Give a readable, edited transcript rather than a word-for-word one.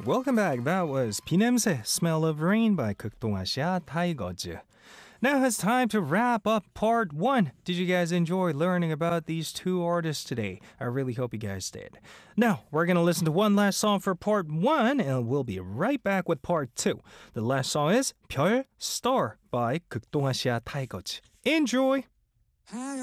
Welcome back. That was 비냄새, Smell of Rain by 극동아시아 타이거즈. Now it's time to wrap up part one. Did you guys enjoy learning about these two artists today? I really hope you guys did. Now, we're going to listen to one last song for part one, and we'll be right back with part two. The last song is 별, Star by 극동아시아 타이거즈. Enjoy!